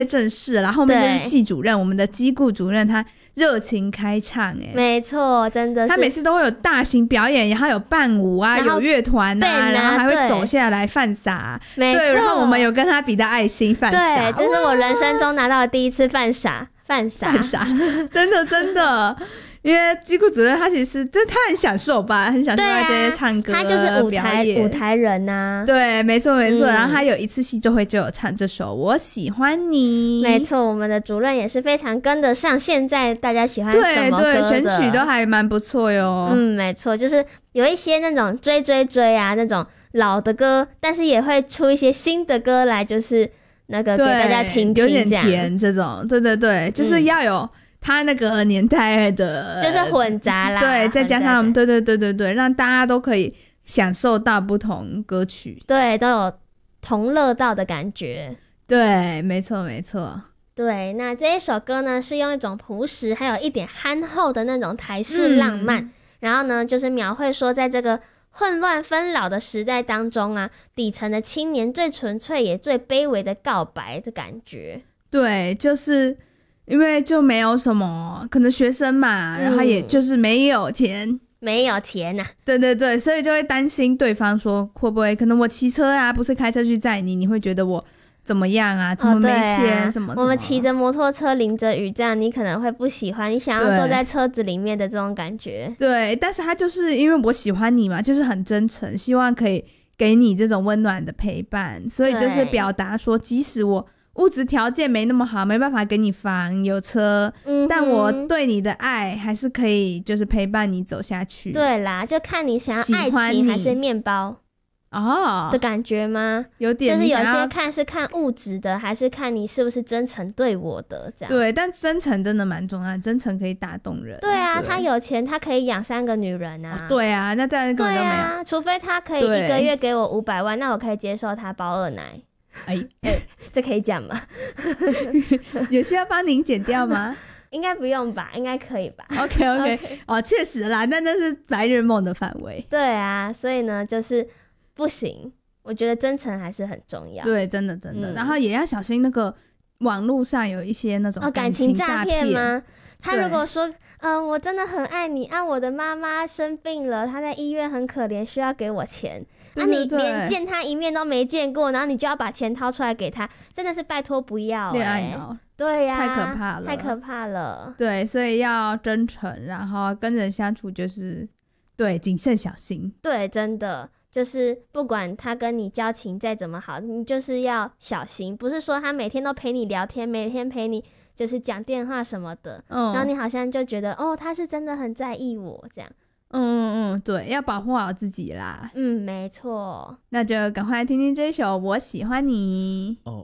正式，然后后面就是系主任，我们的机顾主任他热情开唱， 没错，真的是他每次都会有大型表演，然后有伴舞啊，有乐团啊，然后还会走下来犯傻， 没错， 对，然后我们有跟他比的爱心犯傻， 对，这是我人生中拿到的第一次犯傻， 真的。因为机顾主任他其实他很享受吧，很享受在这些唱歌， 他就是舞台人啊。 对，没错。然后他有一次戏就有唱这首《我喜欢你》。 没错，我们的主任也是非常跟得上现在大家喜欢什么歌的， 对，选曲都还蛮不错哟。 没错，就是有一些那种追啊那种老的歌，但是也会出一些新的歌来，就是那个给大家听听， 有点甜这种。对，就是要有他那个年代的， 就是混杂啦， 对，再加上对，让大家都可以享受到不同歌曲， 对，都有同乐到的感觉。 对，没错。 对，那这一首歌呢，是用一种朴实还有一点憨厚的那种台式浪漫，然后呢，就是描绘说在这个混乱纷扰的时代当中啊，底层的青年最纯粹也最卑微的告白的感觉。 对，就是因为就没有什么可能学生嘛，然后也就是没有钱啊， 对，所以就会担心对方说会不会可能我骑车啊，不是开车去载你会觉得我怎么样啊，怎么没钱，什么我们骑着摩托车淋着雨这样你可能会不喜欢，你想要坐在车子里面的这种感觉。 对，但是他就是因为我喜欢你嘛，就是很真诚，希望可以给你这种温暖的陪伴，所以就是表达说即使我物质条件没那么好，没办法给你房有车，但我对你的爱还是可以就是陪伴你走下去。 对啦，就看你想要爱情还是面包的感觉吗？ 有点， 就是有些看是看物质的，还是看你是不是真诚对我的这样。 对，但真诚真的蛮重要，真诚可以打动人。 对啊，他有钱，他可以养3个女人啊。 对啊，那这样根本都没有。对啊，除非他可以1个月给我500万，那我可以接受他包2奶。这可以讲吗？ 有需要帮您剪掉吗？ 应该不用吧，应该可以吧。 OK 确实啦，但那是白日梦的范围。 对啊，所以呢就是不行，我觉得真诚还是很重要。 对，真的然后也要小心那个网络上有一些那种感情诈骗吗？他如果说我真的很爱你啊，我的妈妈生病了，她在医院很可怜，需要给我钱。你连见他一面都没见过，然后你就要把钱掏出来给他，真的是拜托不要恋爱脑。 对呀， 太可怕了。对，所以要真诚，然后跟人相处就是对谨慎小心。 对，真的就是不管他跟你交情再怎么好，你就是要小心，不是说他每天都陪你聊天，每天陪你就是讲电话什么的，然后你好像就觉得他是真的很在意我这样。 对，要保护好自己啦。 没错。 那就赶快听听这首《我喜欢你》。